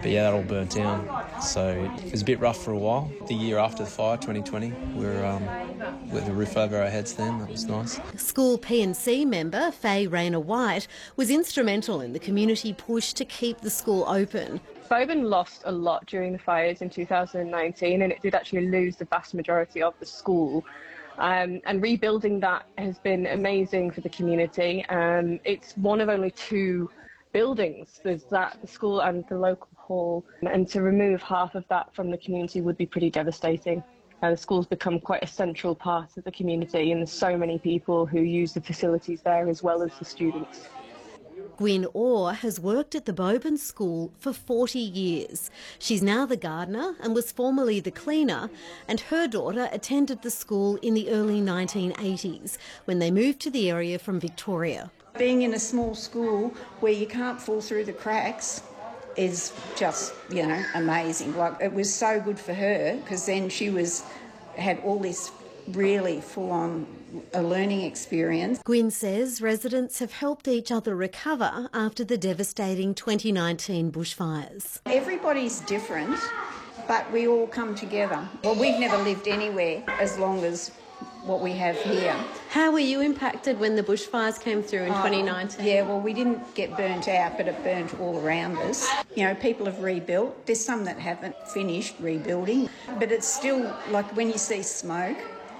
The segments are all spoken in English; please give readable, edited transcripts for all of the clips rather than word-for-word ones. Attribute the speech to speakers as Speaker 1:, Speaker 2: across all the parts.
Speaker 1: But yeah, that all burnt down. So it was a bit rough for a while. The year after the fire, 2020, we were with a roof over our heads then. That was nice.
Speaker 2: School P&C member Faye Rayner White was instrumental in the community push to keep the school open.
Speaker 3: Boban lost a lot during the fires in 2019, and it did actually lose the vast majority of the school. And rebuilding that has been amazing for the community. It's one of only two buildings. There's that, the school and the local hall. And to remove half of that from the community would be pretty devastating. The school's become quite a central part of the community, and there's so many people who use the facilities there as well as the students.
Speaker 2: Gwyn Orr has worked at the Boban School for 40 years. She's now the gardener and was formerly the cleaner, and her daughter attended the school in the early 1980s when they moved to the area from Victoria.
Speaker 4: Being in a small school where you can't fall through the cracks is just, amazing. Like, it was so good for her because then she had all this really full-on a learning experience.
Speaker 2: Gwyn says residents have helped each other recover after the devastating 2019 bushfires.
Speaker 4: Everybody's different, but we all come together. Well, we've never lived anywhere as long as what we have here.
Speaker 2: How were you impacted when the bushfires came through in 2019?
Speaker 4: Yeah, well, we didn't get burnt out, but it burnt all around us. People have rebuilt. There's some that haven't finished rebuilding, but it's still like when you see smoke,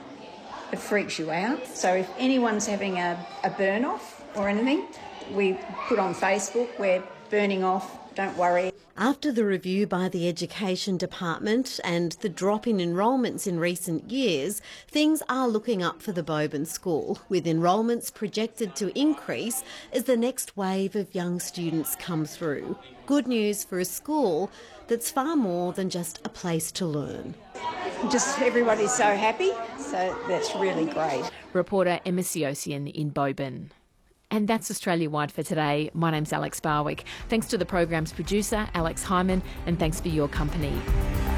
Speaker 4: it freaks you out. So if anyone's having a burn-off or anything, we put on Facebook, we're burning off, don't worry.
Speaker 2: After the review by the Education Department and the drop in enrolments in recent years, things are looking up for the Boban School, with enrolments projected to increase as the next wave of young students come through. Good news for a school that's far more than just a place to learn.
Speaker 4: Just everybody's so happy, so that's really great.
Speaker 5: Reporter Emma Siosian in Boban. And that's Australia-wide for today. My name's Alex Barwick. Thanks to the program's producer, Alex Hyman, and thanks for your company.